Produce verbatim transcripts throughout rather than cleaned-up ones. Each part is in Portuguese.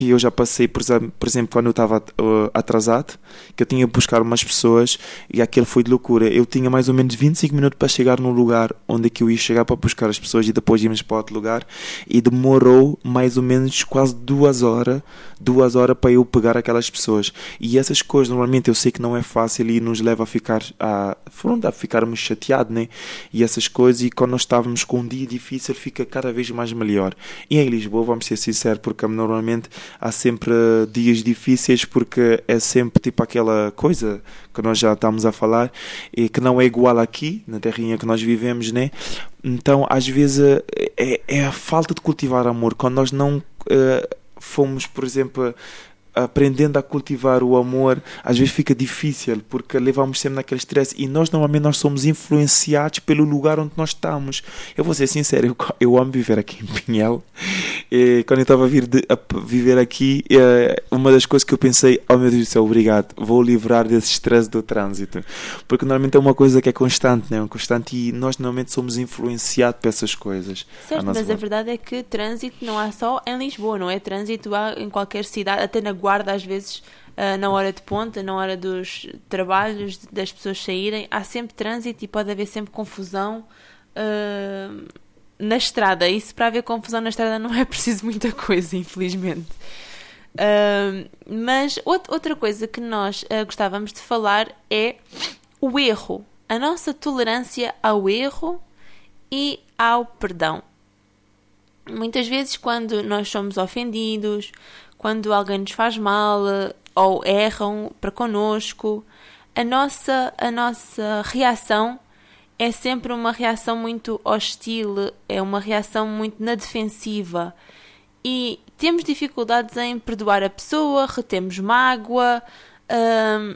E eu já passei, por exemplo, por exemplo quando eu estava uh, atrasado, que eu tinha que buscar umas pessoas e aquilo foi de loucura. Eu tinha mais ou menos vinte e cinco minutos para chegar no lugar onde é que eu ia chegar para buscar as pessoas e depois íamos para outro lugar. E demorou mais ou menos quase duas horas, duas horas para eu pegar aquelas pessoas. E essas coisas, normalmente eu sei que não é fácil e nos leva a ficar, a, a ficarmos chateados, né? E essas coisas, e quando nós estávamos com um dia difícil, fica cada vez mais melhor. E em Lisboa, vamos ser sinceros, porque normalmente há sempre dias difíceis, porque é sempre tipo aquela coisa que nós já estamos a falar e que não é igual aqui na terrinha que nós vivemos, né? Então às vezes é, é a falta de cultivar amor. Quando nós não uh, fomos, por exemplo, aprendendo a cultivar o amor, às vezes fica difícil, porque levamos sempre naquele stress e nós normalmente nós somos influenciados pelo lugar onde nós estamos. Eu vou ser sincero, eu, eu amo viver aqui em Pinhel. E quando eu estava a, vir de, a viver aqui, é, uma das coisas que eu pensei, oh meu Deus do céu, obrigado, vou livrar desse stress do trânsito, porque normalmente é uma coisa que é constante, né? Constante, e nós normalmente somos influenciados por essas coisas. Certo, mas volta. A verdade é que trânsito não há só em Lisboa, não é? Trânsito há em qualquer cidade, até na Guarda às vezes, uh, na hora de ponta, na hora dos trabalhos, das pessoas saírem, há sempre trânsito e pode haver sempre confusão uh, na estrada. Isso, para haver confusão na estrada, não é preciso muita coisa, infelizmente. Uh, mas outra coisa que nós uh, gostávamos de falar é o erro, a nossa tolerância ao erro e ao perdão. Muitas vezes, quando nós somos ofendidos, quando alguém nos faz mal ou erram para connosco, a nossa, a nossa reação é sempre uma reação muito hostil, é uma reação muito na defensiva. E temos dificuldades em perdoar a pessoa, retemos mágoa. Hum...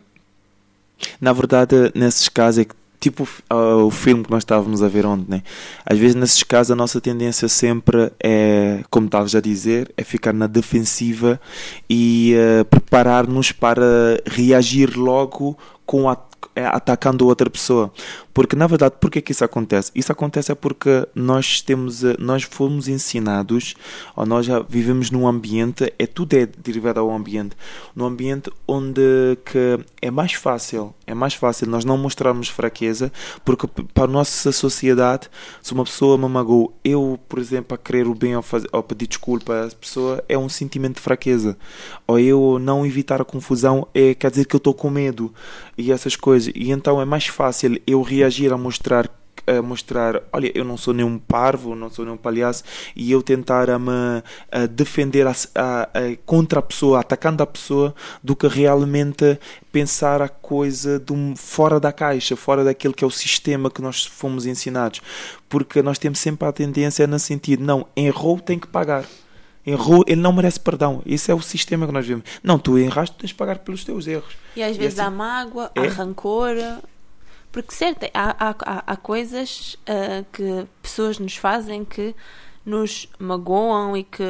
Na verdade, nesses casos é que tipo uh, o filme que nós estávamos a ver ontem, né? Às vezes nesses casos a nossa tendência sempre é, como estavas a dizer, é ficar na defensiva e uh, preparar-nos para reagir logo com a, atacando outra pessoa. Porque, na verdade, por que que isso acontece? Isso acontece é porque nós temos, nós fomos ensinados, ou nós já vivemos num ambiente, é tudo é derivado ao ambiente, num ambiente onde que é mais fácil, é mais fácil nós não mostrarmos fraqueza, porque para a nossa sociedade, se uma pessoa me magoou, eu, por exemplo, a querer o bem ou, fazer, ou pedir desculpa à pessoa, é um sentimento de fraqueza. Ou eu não evitar a confusão, é, quer dizer que eu estou com medo, e essas coisas. E então é mais fácil eu reagir agir a mostrar, a mostrar, olha, eu não sou nenhum parvo, não sou nenhum palhaço, e eu tentar a me a defender a, a, a, contra a pessoa, atacando a pessoa, do que realmente pensar a coisa de um, fora da caixa, fora daquele que é o sistema que nós fomos ensinados. Porque nós temos sempre a tendência no sentido, não, errou, tem que pagar. Errou, ele não merece perdão. Esse é o sistema que nós vemos. Não, tu erraste, tens de pagar pelos teus erros. E às vezes e assim, há mágoa, é? Há rancor... Porque, certo, há, há, há coisas uh, que pessoas nos fazem que nos magoam e que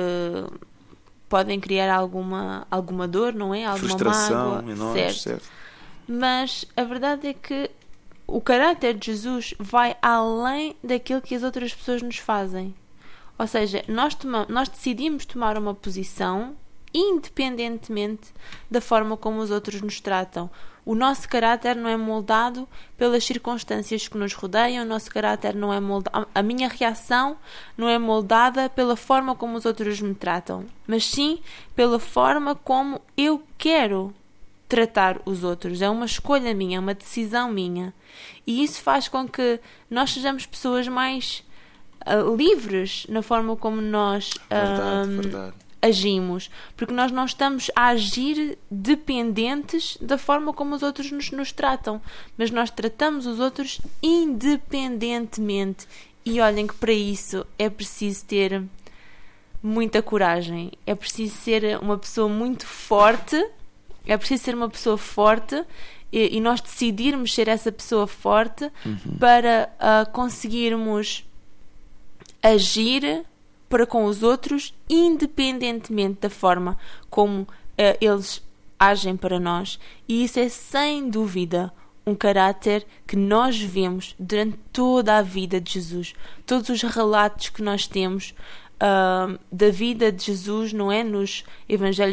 podem criar alguma, alguma dor, não é? Alguma frustração mágoa, enorme, certo. certo. Mas a verdade é que o caráter de Jesus vai além daquilo que as outras pessoas nos fazem. Ou seja, nós, toma, nós decidimos tomar uma posição independentemente da forma como os outros nos tratam. O nosso caráter não é moldado pelas circunstâncias que nos rodeiam, o nosso caráter não é moldado, a minha reação não é moldada pela forma como os outros me tratam, mas sim pela forma como eu quero tratar os outros. É uma escolha minha, é uma decisão minha. E isso faz com que nós sejamos pessoas mais uh, livres na forma como nós verdade, uh, verdade. agimos, porque nós não estamos a agir dependentes da forma como os outros nos, nos tratam, mas nós tratamos os outros independentemente. E olhem que para isso é preciso ter muita coragem, é preciso ser uma pessoa muito forte, é preciso ser uma pessoa forte e, e nós decidirmos ser essa pessoa forte uhum. para uh, conseguirmos agir para com os outros, independentemente da forma como uh, eles agem para nós. E isso é, sem dúvida, um caráter que nós vemos durante toda a vida de Jesus. Todos os relatos que nós temos uh, da vida de Jesus, não é? Nos evangelhos